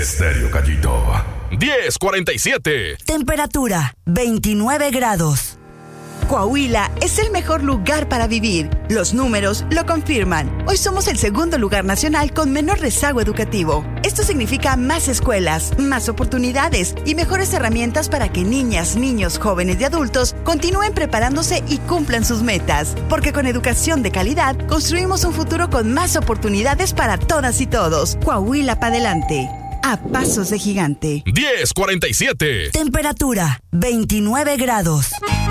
Estéreo Gallito. 10:47. Temperatura 29 grados. Coahuila es el mejor lugar para vivir. Los números lo confirman. Hoy somos el segundo lugar nacional con menor rezago educativo. Esto significa más escuelas, más oportunidades y mejores herramientas para que niñas, niños, jóvenes y adultos continúen preparándose y cumplan sus metas. Porque con educación de calidad construimos un futuro con más oportunidades para todas y todos. Coahuila para adelante. A pasos de gigante. 10:47. Temperatura 29 grados.